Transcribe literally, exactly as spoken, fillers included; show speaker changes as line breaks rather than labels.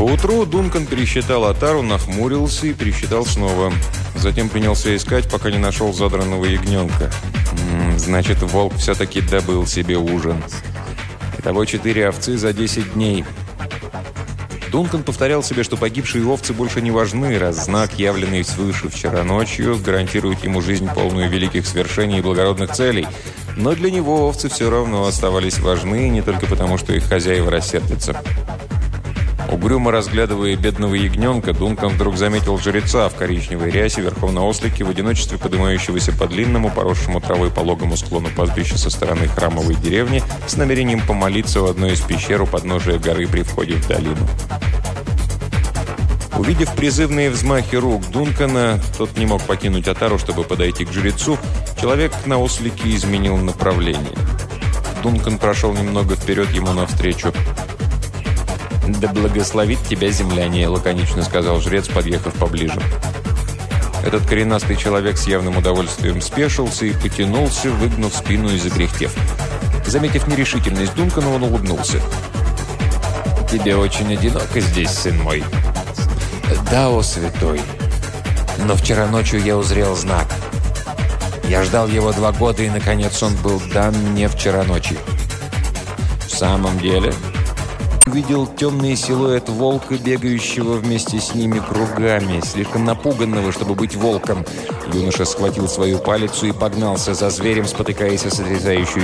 Поутру Дункан пересчитал отару, нахмурился и пересчитал снова. Затем принялся искать, пока не нашел задранного ягненка. М-м, значит, волк все-таки добыл себе ужин. Итого четыре овцы за десять дней. Дункан повторял себе, что погибшие овцы больше не важны, раз знак, явленный свыше вчера ночью, гарантирует ему жизнь, полную великих свершений и благородных целей. Но для него овцы все равно оставались важны, не только потому, что их хозяева рассердятся. Угрюмо разглядывая бедного ягненка, Дункан вдруг заметил жреца в коричневой рясе верхом на ослике, в одиночестве поднимающегося по длинному, поросшему травой пологому склону пастбища со стороны храмовой деревни с намерением помолиться в одной из пещер у подножия горы при входе в долину. Увидев призывные взмахи рук Дункана, тот не мог покинуть отару, чтобы подойти к жрецу, человек на ослике изменил направление. Дункан прошел немного вперед ему навстречу. «Да благословит тебя земляне», — лаконично сказал жрец, подъехав поближе. Этот коренастый человек с явным удовольствием спешился и потянулся, выгнув спину и закряхтев. Заметив нерешительность Дункана, он улыбнулся. «Тебе очень одиноко здесь, сын мой». «Да, о святой. Но вчера ночью я узрел знак. Я ждал его два года, и, наконец, он был дан мне вчера ночью». «В самом деле?» Увидел темный силуэт волка, бегающего вместе с ними кругами, слишком напуганного, чтобы быть волком. Юноша схватил свою палицу и погнался за зверем, спотыкаясь о сотрясающую